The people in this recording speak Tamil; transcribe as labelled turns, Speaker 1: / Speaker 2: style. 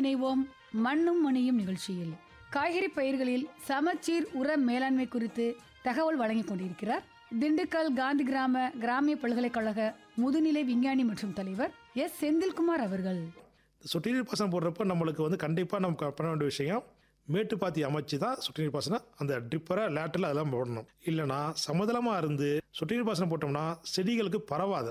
Speaker 1: இணைவோம் மண்ணும் மணியும் நிகழ்ச்சியில் காய்கறி பயிர்களில் சமச்சீர் உர மேலாண்மை குறித்து தகவல் வழங்கிக் கொண்டிருக்கிறார் திண்டுக்கல் காந்தி கிராமிய பல்கலைக்கழக முதுநிலை விஞ்ஞானி மற்றும் தலைவர் எஸ் செந்தில்குமார் அவர்கள்.
Speaker 2: சொட்டு நீர் பாசனம் போடுறப்ப நம்மளுக்கு கண்டிப்பாக நம்ம பண்ண வேண்டிய விஷயம், மேட்டுப்பாத்தி அமைச்சு தான் சொட்டு நீர் பாசனம் அந்த ட்ரிப்பரை லேட்டரில் அதெல்லாம் போடணும். இல்லைனா சமதளமாக இருந்து சொட்டு நீர் பாசனம் போட்டோம்னா செடிகளுக்கு பரவாது.